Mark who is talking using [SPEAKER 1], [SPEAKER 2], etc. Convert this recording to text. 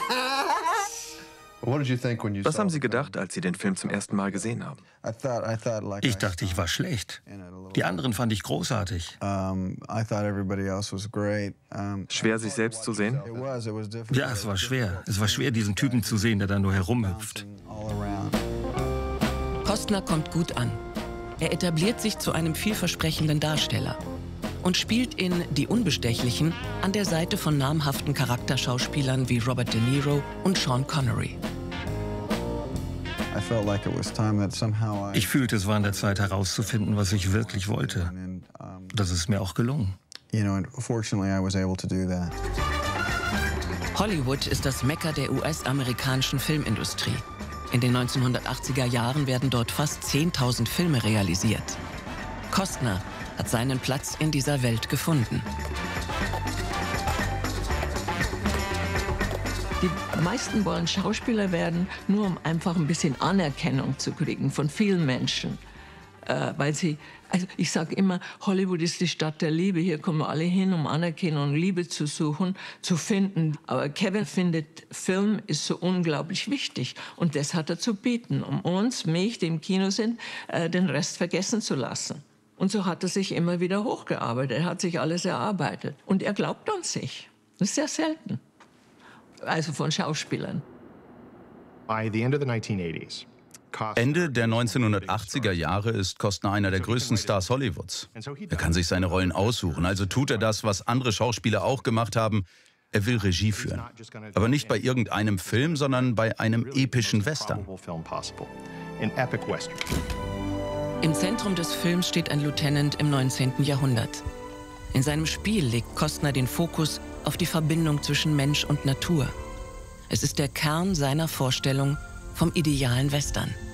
[SPEAKER 1] Was haben Sie gedacht, als Sie den Film zum ersten Mal gesehen haben?
[SPEAKER 2] Ich dachte, ich war schlecht. Die anderen fand ich großartig.
[SPEAKER 1] Schwer, sich selbst zu sehen?
[SPEAKER 2] Ja, es war schwer. Es war schwer, diesen Typen zu sehen, der da nur herumhüpft.
[SPEAKER 3] Costner kommt gut an. Er etabliert sich zu einem vielversprechenden Darsteller und spielt in Die Unbestechlichen an der Seite von namhaften Charakterschauspielern wie Robert De Niro und Sean Connery.
[SPEAKER 2] Ich fühlte, es war an der Zeit herauszufinden, was ich wirklich wollte. Das ist mir auch gelungen.
[SPEAKER 3] Hollywood ist das Mekka der US-amerikanischen Filmindustrie. In den 1980er Jahren werden dort fast 10.000 Filme realisiert. Costner hat seinen Platz in dieser Welt gefunden.
[SPEAKER 4] Die meisten wollen Schauspieler werden, nur um einfach ein bisschen Anerkennung zu kriegen von vielen Menschen. Also ich sage immer, Hollywood ist die Stadt der Liebe. Hier kommen alle hin, um Anerkennung und Liebe zu suchen, zu finden. Aber Kevin findet, Film ist so unglaublich wichtig. Und das hat er zu bieten, um uns, mich, die im Kino sind, den Rest vergessen zu lassen. Und so hat er sich immer wieder hochgearbeitet. Er hat sich alles erarbeitet. Und er glaubt an sich. Das ist sehr selten. Also von Schauspielern.
[SPEAKER 5] Ende der 1980er Jahre ist Costner einer der größten Stars Hollywoods. Er kann sich seine Rollen aussuchen, also tut er das, was andere Schauspieler auch gemacht haben. Er will Regie führen. Aber nicht bei irgendeinem Film, sondern bei einem epischen Western.
[SPEAKER 3] Im Zentrum des Films steht ein Lieutenant im 19. Jahrhundert. In seinem Spiel legt Costner den Fokus auf die Verbindung zwischen Mensch und Natur. Es ist der Kern seiner Vorstellung vom idealen Western.